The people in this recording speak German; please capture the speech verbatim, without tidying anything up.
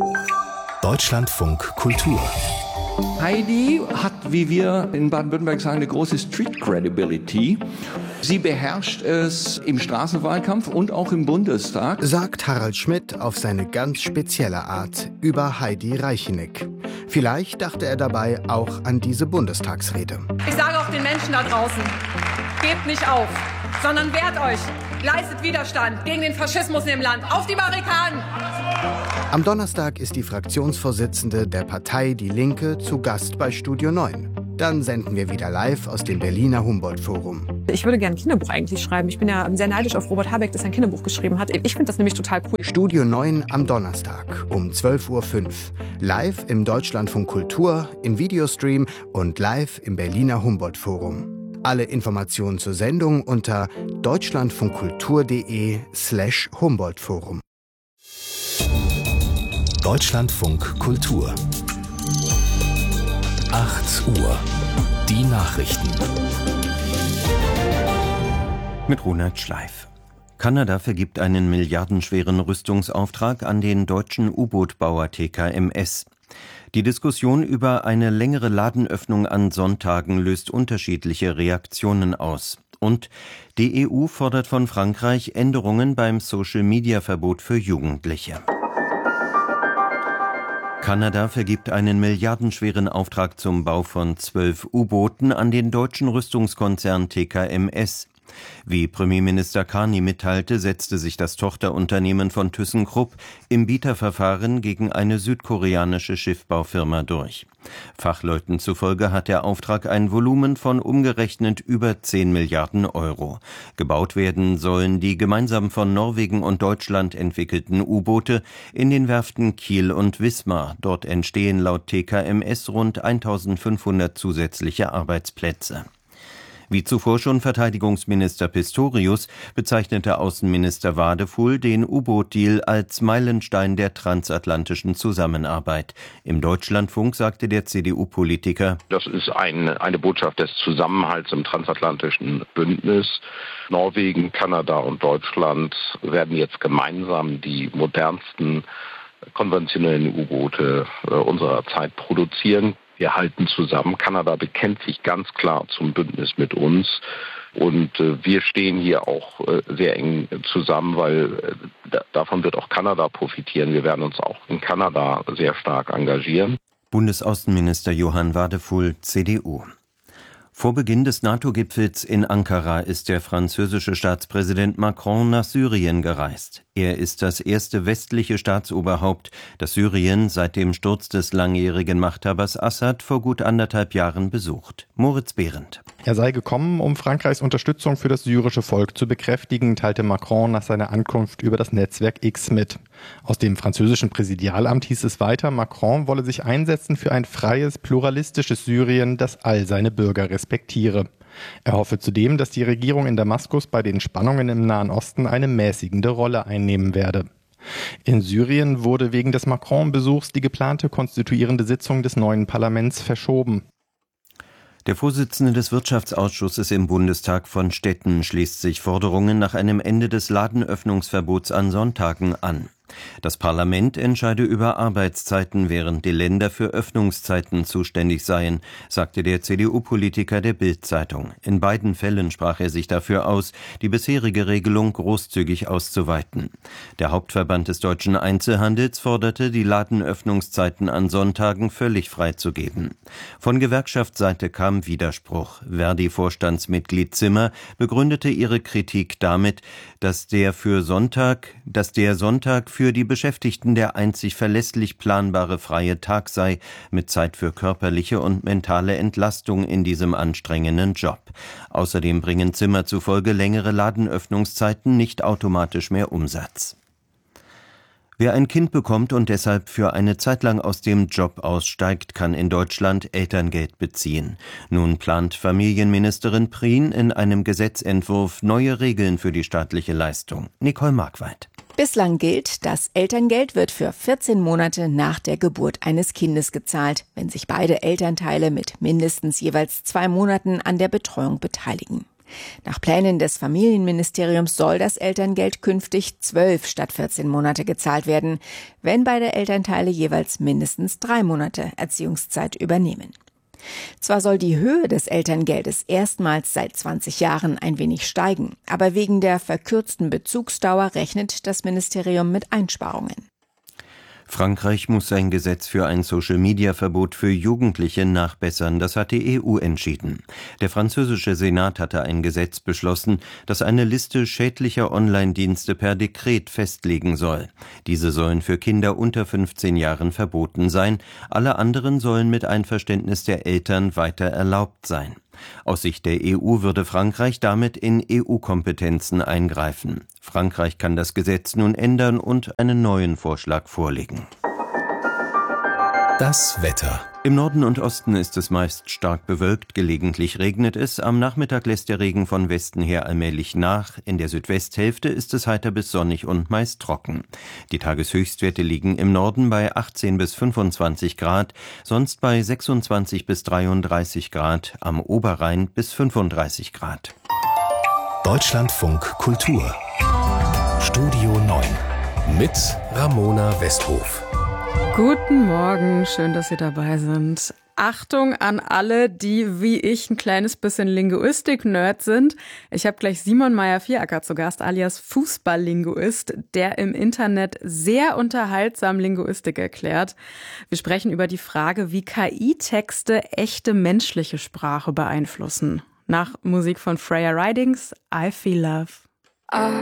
Deutschlandfunk Kultur. Heidi hat, wie wir in Baden-Württemberg sagen, eine große Street Credibility. Sie beherrscht es im Straßenwahlkampf und auch im Bundestag, sagt Harald Schmidt auf seine ganz spezielle Art über Heidi Reicheneck. Vielleicht dachte er dabei auch an diese Bundestagsrede. Ich sage auch den Menschen da draußen, gebt nicht auf, sondern wehrt euch, leistet Widerstand gegen den Faschismus in dem Land. Auf die Barrikaden! Am Donnerstag ist die Fraktionsvorsitzende der Partei Die Linke zu Gast bei Studio neun. Dann senden wir wieder live aus dem Berliner Humboldt-Forum. Ich würde gerne ein Kinderbuch eigentlich schreiben. Ich bin ja sehr neidisch auf Robert Habeck, dass er ein Kinderbuch geschrieben hat. Ich finde das nämlich total cool. Studio neun am Donnerstag um zwölf Uhr fünf. Live im Deutschlandfunk Kultur, im Videostream und live im Berliner Humboldt-Forum. Alle Informationen zur Sendung unter deutschlandfunkkultur.de slash Humboldt-Forum. Deutschlandfunk Kultur. acht Uhr. Die Nachrichten. Mit Ronald Schleif. Kanada vergibt einen milliardenschweren Rüstungsauftrag an den deutschen U-Boot-Bauer T K M S. Die Diskussion über eine längere Ladenöffnung an Sonntagen löst unterschiedliche Reaktionen aus. Und die E U fordert von Frankreich Änderungen beim Social-Media-Verbot für Jugendliche. Kanada vergibt einen milliardenschweren Auftrag zum Bau von zwölf U-Booten an den deutschen Rüstungskonzern T K M S. Wie Premierminister Carney mitteilte, setzte sich das Tochterunternehmen von ThyssenKrupp im Bieterverfahren gegen eine südkoreanische Schiffbaufirma durch. Fachleuten zufolge hat der Auftrag ein Volumen von umgerechnet über zehn Milliarden Euro. Gebaut werden sollen die gemeinsam von Norwegen und Deutschland entwickelten U-Boote in den Werften Kiel und Wismar. Dort entstehen laut T K M S rund eintausendfünfhundert zusätzliche Arbeitsplätze. Wie zuvor schon Verteidigungsminister Pistorius bezeichnete Außenminister Wadefuhl den U-Boot-Deal als Meilenstein der transatlantischen Zusammenarbeit. Im Deutschlandfunk sagte der C D U-Politiker: Das ist eine, eine Botschaft des Zusammenhalts im transatlantischen Bündnis. Norwegen, Kanada und Deutschland werden jetzt gemeinsam die modernsten konventionellen U-Boote äh, unserer Zeit produzieren. Wir halten zusammen. Kanada bekennt sich ganz klar zum Bündnis mit uns. Und äh, wir stehen hier auch äh, sehr eng zusammen, weil äh, da, davon wird auch Kanada profitieren. Wir werden uns auch in Kanada sehr stark engagieren. Bundesaußenminister Johann Wadefuhl, C D U. Vor Beginn des NATO-Gipfels in Ankara ist der französische Staatspräsident Macron nach Syrien gereist. Er ist das erste westliche Staatsoberhaupt, das Syrien seit dem Sturz des langjährigen Machthabers Assad vor gut anderthalb Jahren besucht. Moritz Behrendt. Er sei gekommen, um Frankreichs Unterstützung für das syrische Volk zu bekräftigen, teilte Macron nach seiner Ankunft über das Netzwerk X mit. Aus dem französischen Präsidialamt hieß es weiter, Macron wolle sich einsetzen für ein freies, pluralistisches Syrien, das all seine Bürger respektiere. Er hoffe zudem, dass die Regierung in Damaskus bei den Spannungen im Nahen Osten eine mäßigende Rolle einnehmen werde. In Syrien wurde wegen des Macron-Besuchs die geplante konstituierende Sitzung des neuen Parlaments verschoben. Der Vorsitzende des Wirtschaftsausschusses im Bundestag von Stetten schließt sich Forderungen nach einem Ende des Ladenöffnungsverbots an Sonntagen an. Das Parlament entscheide über Arbeitszeiten, während die Länder für Öffnungszeiten zuständig seien, sagte der C D U-Politiker der Bild-Zeitung. In beiden Fällen sprach er sich dafür aus, die bisherige Regelung großzügig auszuweiten. Der Hauptverband des deutschen Einzelhandels forderte, die Ladenöffnungszeiten an Sonntagen völlig freizugeben. Von Gewerkschaftsseite kam Widerspruch. Verdi-Vorstandsmitglied Zimmer begründete ihre Kritik damit, dass der für Sonntag, dass der Sonntag für die Beschäftigten der einzig verlässlich planbare freie Tag sei, mit Zeit für körperliche und mentale Entlastung in diesem anstrengenden Job. Außerdem bringen Zimmer zufolge längere Ladenöffnungszeiten nicht automatisch mehr Umsatz. Wer ein Kind bekommt und deshalb für eine Zeit lang aus dem Job aussteigt, kann in Deutschland Elterngeld beziehen. Nun plant Familienministerin Prien in einem Gesetzentwurf neue Regeln für die staatliche Leistung. Nicole Markweit. Bislang gilt, das Elterngeld wird für vierzehn Monate nach der Geburt eines Kindes gezahlt, wenn sich beide Elternteile mit mindestens jeweils zwei Monaten an der Betreuung beteiligen. Nach Plänen des Familienministeriums soll das Elterngeld künftig zwölf statt vierzehn Monate gezahlt werden, wenn beide Elternteile jeweils mindestens drei Monate Erziehungszeit übernehmen. Zwar soll die Höhe des Elterngeldes erstmals seit zwanzig Jahren ein wenig steigen, aber wegen der verkürzten Bezugsdauer rechnet das Ministerium mit Einsparungen. Frankreich muss sein Gesetz für ein Social-Media-Verbot für Jugendliche nachbessern. Das hat die E U entschieden. Der französische Senat hatte ein Gesetz beschlossen, das eine Liste schädlicher Online-Dienste per Dekret festlegen soll. Diese sollen für Kinder unter fünfzehn Jahren verboten sein. Alle anderen sollen mit Einverständnis der Eltern weiter erlaubt sein. Aus Sicht der E U würde Frankreich damit in E U-Kompetenzen eingreifen. Frankreich kann das Gesetz nun ändern und einen neuen Vorschlag vorlegen. Das Wetter. Im Norden und Osten ist es meist stark bewölkt, gelegentlich regnet es. Am Nachmittag lässt der Regen von Westen her allmählich nach. In der Südwesthälfte ist es heiter bis sonnig und meist trocken. Die Tageshöchstwerte liegen im Norden bei achtzehn bis fünfundzwanzig Grad, sonst bei sechsundzwanzig bis dreiunddreißig Grad, am Oberrhein bis fünfunddreißig Grad. Deutschlandfunk Kultur. Studio neun mit Ramona Westhof. Guten Morgen, schön, dass Sie dabei sind. Achtung an alle, die wie ich ein kleines bisschen Linguistik-Nerd sind. Ich habe gleich Simon Meyer-Vieracker zu Gast, alias Fußball-Linguist, der im Internet sehr unterhaltsam Linguistik erklärt. Wir sprechen über die Frage, wie K I-Texte echte menschliche Sprache beeinflussen. Nach Musik von Freya Ridings, I Feel Love. I